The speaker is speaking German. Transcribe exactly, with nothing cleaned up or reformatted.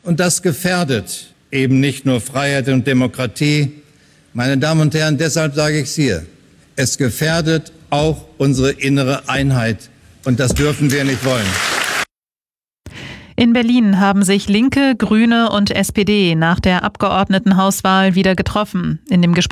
Und das gefährdet eben nicht nur Freiheit und Demokratie. Meine Damen und Herren, deshalb sage ich es hier. Es gefährdet auch unsere innere Einheit. Und das dürfen wir nicht wollen. In Berlin haben sich Linke, Grüne und S P D nach der Abgeordnetenhauswahl wieder getroffen. In dem Gespräch